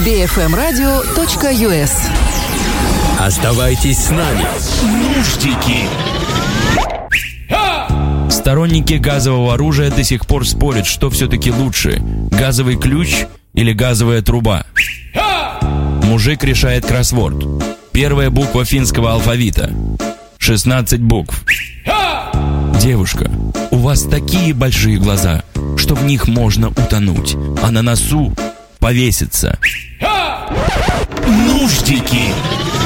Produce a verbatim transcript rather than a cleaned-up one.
би эф эм радио точка ю эс. Оставайтесь с нами. Нуждики. Сторонники газового оружия до сих пор спорят, что все-таки лучше: газовый ключ или газовая труба. Мужик решает кроссворд. Первая буква финского алфавита. шестнадцать букв. Девушка, у вас такие большие глаза, что в них можно утонуть, а на носу повеситься. Нуждики.